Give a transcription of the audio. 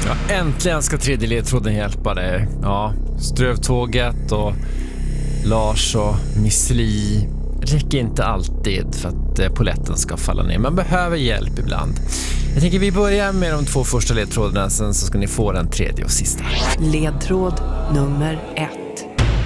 Ja, äntligen ska tredje ledtråden hjälpa dig. Ja, Strövtåget och Lars och Miss Li räcker inte alltid för att poletten ska falla ner. Man behöver hjälp ibland. Jag tänker vi börjar med de 2 första ledtrådarna, sen så ska ni få den tredje och sista. Ledtråd nummer 1.